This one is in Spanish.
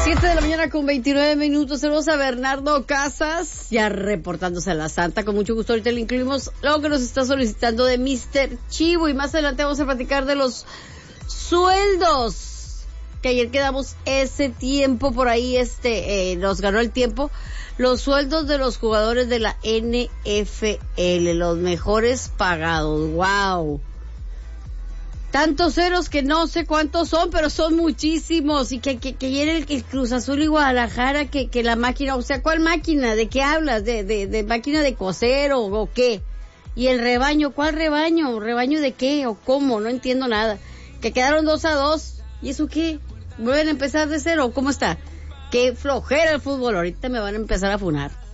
7 de la mañana con 29 minutos. Saludos a Bernardo Casas, ya reportándose a la Santa. Con mucho gusto ahorita le incluimos lo que nos está solicitando de Mr. Chivo. Y más adelante vamos a platicar de los sueldos, que ayer quedamos ese tiempo por ahí, nos ganó el tiempo. Los sueldos de los jugadores de la NFL, los mejores pagados. ¡Wow! Tantos ceros que no sé cuántos son, pero son muchísimos. Y que ayer el Cruz Azul y Guadalajara, que la máquina, o sea, ¿cuál máquina? ¿De qué hablas? ¿De máquina de coser o qué? Y el rebaño, ¿cuál rebaño? ¿Rebaño de qué o cómo? No entiendo nada. Que quedaron 2-2. ¿Y eso qué? ¿Vuelven a empezar de cero? ¿Cómo está? Qué flojera el fútbol. Ahorita me van a empezar a funar.